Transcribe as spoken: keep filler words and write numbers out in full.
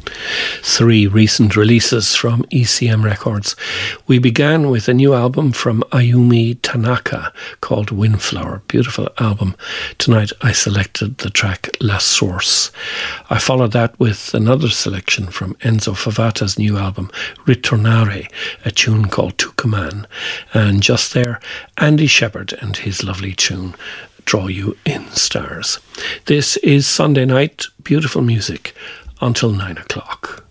Three recent releases from E C M Records. We began with a new album from Ayumi Tanaka called Windflower. Beautiful album. Tonight I selected the track La Source. I followed that with another selection from Enzo Favata's new album Ritornare, a tune called Tucuman. And just there, Andy Shepherd and his lovely tune Draw You In Stars. This is Sunday night, beautiful music until nine o'clock.